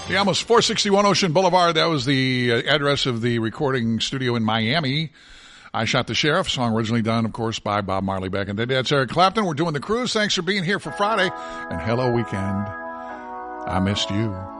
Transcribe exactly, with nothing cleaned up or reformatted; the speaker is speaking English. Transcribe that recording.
Yeah, almost four sixty-one Ocean Boulevard. That was the uh, address of the recording studio in Miami. I Shot the Sheriff, song originally done, of course, by Bob Marley back in the day. That's Eric Clapton. We're doing the cruise. Thanks for being here for Friday. And hello, weekend. I missed you.